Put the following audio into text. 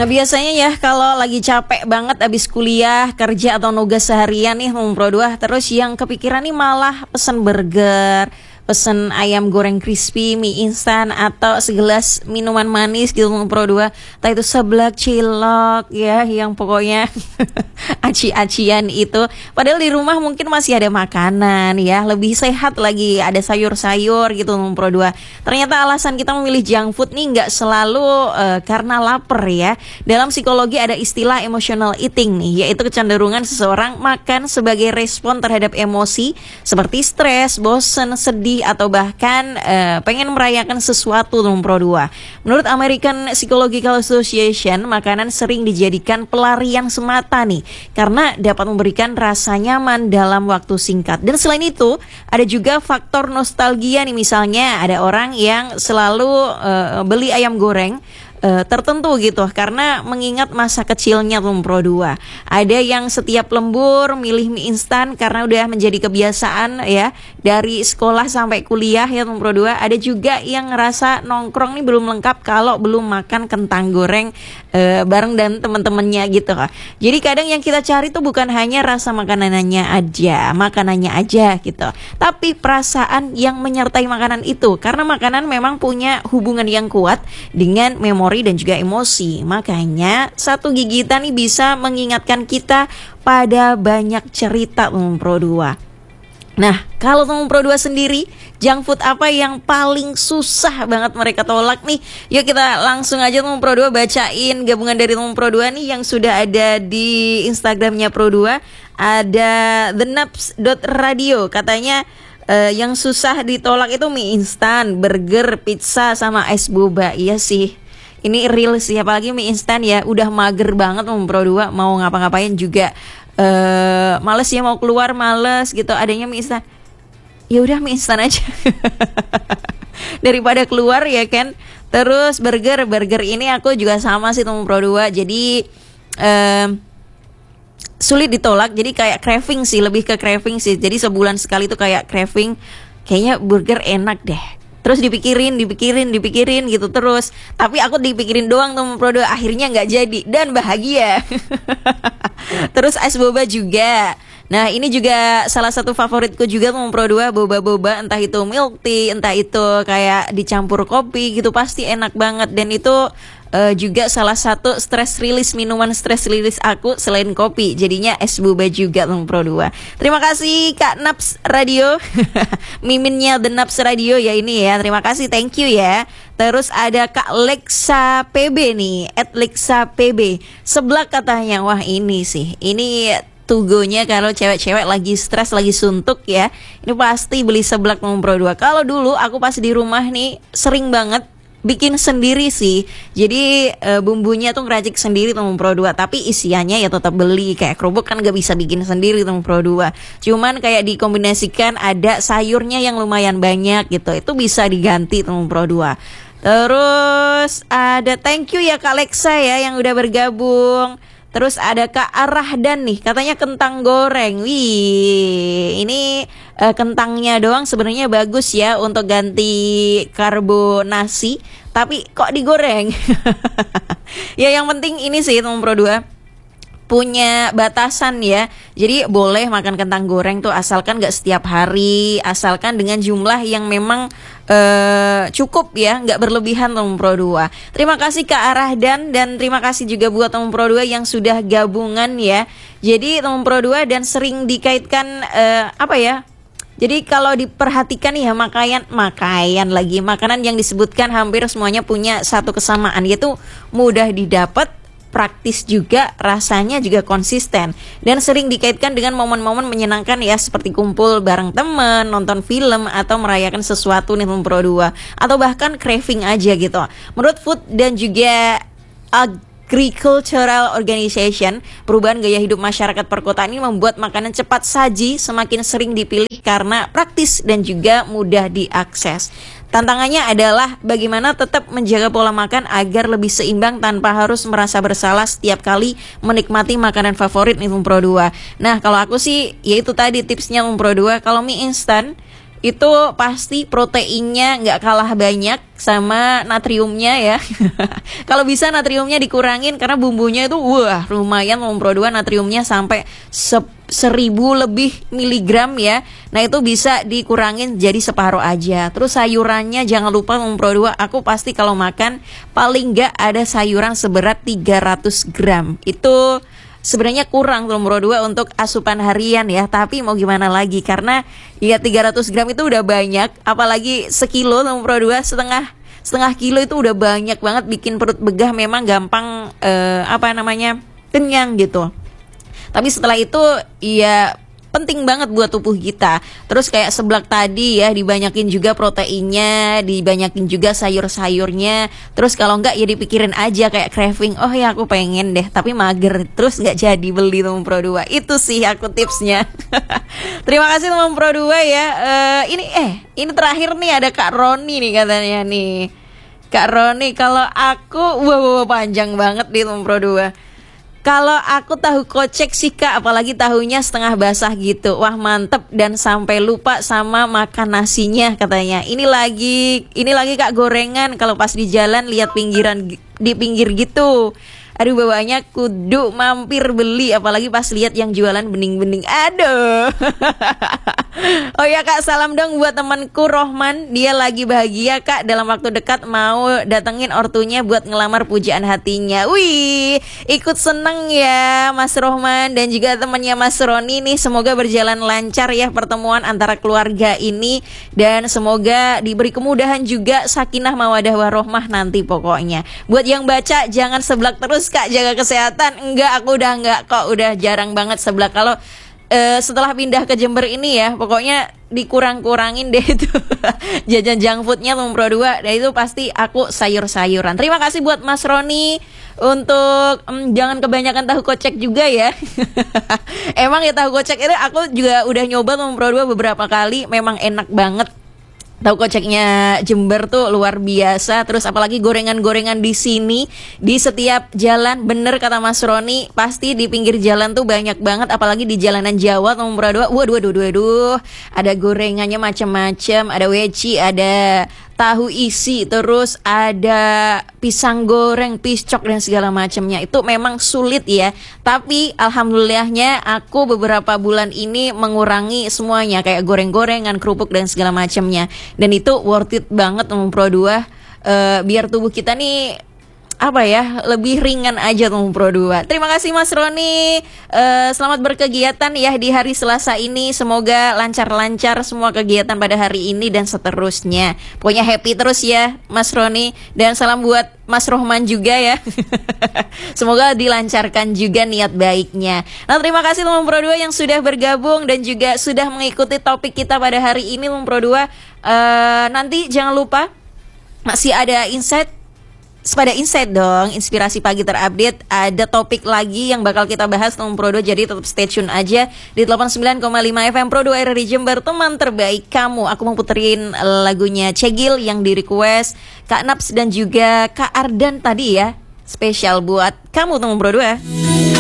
Nah biasanya ya kalau lagi capek banget abis kuliah, kerja atau nugas seharian nih Pro 2, terus yang kepikiran nih malah pesen burger, pesen ayam goreng crispy, mie instan, atau segelas minuman manis gitu Pro 2. Entah itu seblak, cilok ya, yang pokoknya aci-acian itu. Padahal di rumah mungkin masih ada makanan ya, lebih sehat lagi, ada sayur-sayur gitu Pro 2. Ternyata alasan kita memilih junk food nih nggak selalu karena lapar ya. Dalam psikologi ada istilah emotional eating nih, yaitu kecenderungan seseorang makan sebagai respon terhadap emosi seperti stres, bosen, sedih, atau bahkan pengen merayakan sesuatu Pro 2. Menurut American Psychological Association, makanan sering dijadikan pelarian semata nih, karena dapat memberikan rasa nyaman dalam waktu singkat. Dan selain itu, ada juga faktor nostalgia nih, misalnya ada orang yang selalu beli ayam goreng tertentu gitu karena mengingat masa kecilnya Pro 2. Ada yang setiap lembur milih mie instan karena udah menjadi kebiasaan ya dari sekolah sampai kuliah ya Pro 2. Ada juga yang ngerasa nongkrong nih belum lengkap kalau belum makan kentang goreng bareng dan teman-temannya gitu. Jadi kadang yang kita cari tuh bukan hanya rasa makanannya aja gitu, tapi perasaan yang menyertai makanan itu, karena makanan memang punya hubungan yang kuat dengan memori dan juga emosi. Makanya satu gigitan nih bisa mengingatkan kita pada banyak cerita Pro 2. Nah, kalau Pro 2 sendiri, junk food apa yang paling susah banget mereka tolak nih? Yuk kita langsung aja Pro 2 bacain gabungan dari Pro 2 nih yang sudah ada di Instagramnya Pro 2. Ada thenaps.radio, katanya yang susah ditolak itu mie instan, burger, pizza, sama es boba. Iya sih, ini real sih, apalagi mie instan ya, udah mager banget Pro 2, mau ngapa-ngapain juga males ya, mau keluar males gitu, adanya mie instan. Ya udah mie instan aja. Daripada keluar ya kan. Terus burger ini aku juga sama sih Pro 2. Jadi sulit ditolak, jadi kayak craving sih, lebih ke craving sih. Jadi sebulan sekali tuh kayak craving, kayaknya burger enak deh. Terus dipikirin gitu terus. Tapi aku dipikirin doang Pro 2, akhirnya nggak jadi dan bahagia. Terus es boba juga. Nah ini juga salah satu favoritku juga Pro 2, boba-boba, entah itu milk tea, entah itu kayak dicampur kopi gitu, pasti enak banget. Dan itu juga salah satu minuman stress release aku selain kopi. Jadinya es boba juga Pro 2. Terima kasih Kak Naps Radio. Miminnya The Naps Radio ya ini ya. Terima kasih, thank you ya. Terus ada Kak Lexa PB nih, @LexaPB. Seblak katanya. Wah ini sih, ini tugonya kalau cewek-cewek lagi stres, lagi suntuk ya, ini pasti beli seblak Pro 2. Kalau dulu aku pas di rumah nih sering banget bikin sendiri sih. Jadi bumbunya tuh ngeracik sendiri Pro 2, tapi isiannya ya tetap beli. Kayak kerupuk kan gak bisa bikin sendiri Pro 2. Cuman kayak dikombinasikan ada sayurnya yang lumayan banyak gitu, itu bisa diganti Pro 2. Terus ada thank you ya Kak Lexa ya yang udah bergabung. Terus ada Kak Arahdan nih, katanya kentang goreng. Wih, ini kentangnya doang sebenarnya bagus ya untuk ganti karbo nasi, tapi kok digoreng? Ya yang penting ini sih Pro 2, punya batasan ya. Jadi boleh makan kentang goreng tuh asalkan gak setiap hari, asalkan dengan jumlah yang memang cukup ya, gak berlebihan Pro 2. Terima kasih Kak Arahdan, dan terima kasih juga buat Pro 2 yang sudah gabungan ya. Jadi Pro 2 dan sering dikaitkan jadi kalau diperhatikan ya, makanan yang disebutkan hampir semuanya punya satu kesamaan, yaitu mudah didapat, praktis juga, rasanya juga konsisten, dan sering dikaitkan dengan momen-momen menyenangkan ya, seperti kumpul bareng teman, nonton film, atau merayakan sesuatu nih Pro 2, atau bahkan craving aja gitu. Menurut Food dan juga Agricultural Organization, perubahan gaya hidup masyarakat perkotaan ini membuat makanan cepat saji semakin sering dipilih karena praktis dan juga mudah diakses. Tantangannya adalah bagaimana tetap menjaga pola makan agar lebih seimbang tanpa harus merasa bersalah setiap kali menikmati makanan favorit nih Pro 2. Nah kalau aku sih, yaitu tadi tipsnya Pro 2, kalau mie instan itu pasti proteinnya nggak kalah banyak sama natriumnya ya. Kalau bisa natriumnya dikurangin karena bumbunya itu wah lumayan Pro 2 natriumnya sampai 1000 lebih miligram ya. Nah itu bisa dikurangin jadi separuh aja. Terus sayurannya jangan lupa Pro 2, aku pasti kalau makan paling nggak ada sayuran seberat 300 gram. Itu sebenarnya kurang Pro 2 untuk asupan harian ya, tapi mau gimana lagi karena ya 300 gram itu udah banyak, apalagi sekilo Pro 2 setengah kilo itu udah banyak banget, bikin perut begah, memang gampang kenyang gitu. Tapi setelah itu ya penting banget buat tubuh kita. Terus kayak seblak tadi ya, dibanyakin juga proteinnya, dibanyakin juga sayur-sayurnya. Terus kalau enggak ya dipikirin aja kayak craving, oh ya aku pengen deh tapi mager, terus nggak jadi beli Pro 2. Itu sih aku tipsnya. Terima kasih Pro 2 ya. Ini terakhir nih ada Kak Roni nih katanya nih. Kak Roni, kalau aku panjang banget di Pro 2. Kalau aku tahu kocek sih Kak, apalagi tahunya setengah basah gitu. Wah mantep, dan sampai lupa sama makan nasinya katanya. Ini lagi Kak gorengan, kalau pas di jalan lihat di pinggir gitu. Aduh bawaannya kudu mampir beli, apalagi pas lihat yang jualan bening-bening. Aduh. Oh ya Kak, salam dong buat temanku Rohman. Dia lagi bahagia Kak, dalam waktu dekat mau datengin ortunya buat ngelamar pujaan hatinya. Wih, ikut seneng ya Mas Rohman dan juga temannya Mas Roni nih. Semoga berjalan lancar ya pertemuan antara keluarga ini, dan semoga diberi kemudahan juga, sakinah mawadah warohmah nanti pokoknya. Buat yang baca jangan seblak terus Kak, jaga kesehatan. Enggak, aku udah enggak kok, udah jarang banget seblak. Kalau setelah pindah ke Jember ini ya, pokoknya dikurang-kurangin deh itu jajan junk foodnya Pro 2, dan itu pasti aku sayur-sayuran. Terima kasih buat Mas Roni untuk jangan kebanyakan tahu kocek juga ya. Emang ya tahu kocek itu aku juga udah nyoba Pro 2 beberapa kali, memang enak banget. Tahu koceknya Jember tuh luar biasa. Terus apalagi gorengan-gorengan di sini, di setiap jalan, bener kata Mas Roni, pasti di pinggir jalan tuh banyak banget, apalagi di jalanan Jawa Pro 2. Waduh, ada gorengannya macam-macam, ada weci, ada tahu isi, terus ada pisang goreng, piscok dan segala macamnya. Itu memang sulit ya, tapi alhamdulillahnya aku beberapa bulan ini mengurangi semuanya, kayak goreng-gorengan, kerupuk dan segala macamnya, dan itu worth it banget Pro 2. Biar tubuh kita nih lebih ringan aja Pro 2. Terima kasih Mas Roni. Selamat berkegiatan ya di hari Selasa ini. Semoga lancar-lancar semua kegiatan pada hari ini dan seterusnya. Pokoknya happy terus ya Mas Roni. Dan salam buat Mas Rohman juga ya. Semoga dilancarkan juga niat baiknya. Nah, terima kasih Pro 2 yang sudah bergabung dan juga sudah mengikuti topik kita pada hari ini Pro 2. Nanti jangan lupa masih ada Insight dong, inspirasi pagi terupdate. Ada topik lagi yang bakal kita bahas Pro 2, jadi tetap stay tune aja di 89,5 FM Pro 2 RRI Jember, teman terbaik kamu. Aku mau puterin lagunya Cegil yang di request Kak Naps dan juga Kak Ardan tadi ya. Spesial buat kamu Pro 2.